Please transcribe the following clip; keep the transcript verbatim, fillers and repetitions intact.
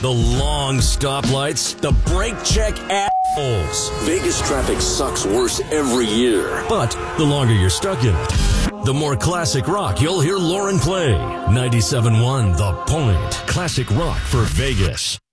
The long stoplights, the brake check assholes. Vegas traffic sucks worse every year. But the longer you're stuck in it, the more classic rock you'll hear Lauren play. ninety-seven point one The Point. Classic rock for Vegas.